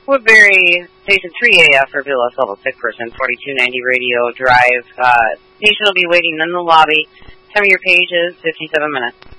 Woodbury, Station 3AF for BLS Level 6 person, 4290 Radio Drive. Patient will be waiting in the lobby. Time of your page is 57 minutes.